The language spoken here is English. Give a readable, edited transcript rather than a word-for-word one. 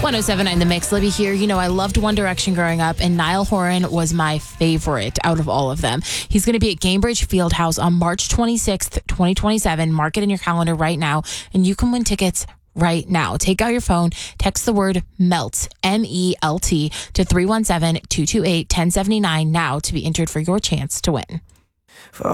1079 The Mix. Libby here. You know, I loved One Direction growing up, and Niall Horan was my favorite out of all of them. He's going to be at Gainbridge Fieldhouse on March 26th, 2027. Mark it in your calendar right now, and you can win tickets right now. Take out your phone, text the word MELT, MELT, to 317-228-1079 now to be entered for your chance to win.